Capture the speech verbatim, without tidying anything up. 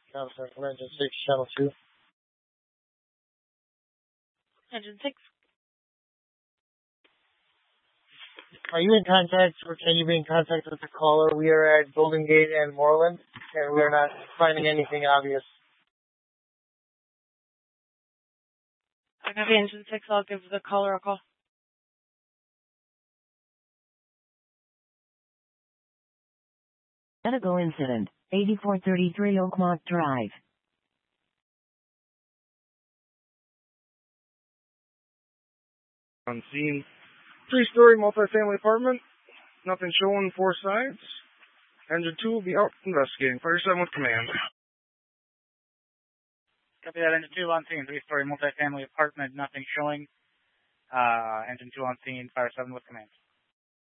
Contact from Engine six, Channel two. Engine six. Are you in contact, or can you be in contact with the caller? We are at Golden Gate and Moreland, and we are not finding anything obvious. I have Engine six. I'll give the caller a call. Medical incident, eighty-four thirty-three Oakmont Drive. On scene, three-story multifamily apartment. Nothing showing four sides. Engine two will be out investigating. Fire seven with command. Copy that. Engine two on scene. Three-story multifamily apartment. Nothing showing. Uh, engine two on scene. Fire seven with command.